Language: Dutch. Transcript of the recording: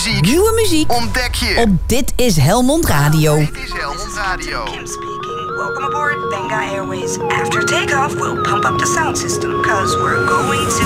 Nieuwe muziek ontdek je op Dit is Helmond Radio. Dit is Helmond Radio. Kim speaking. Welcome aboard Benga Airways. After takeoff, we'll pump up the sound system, 'cause we're going to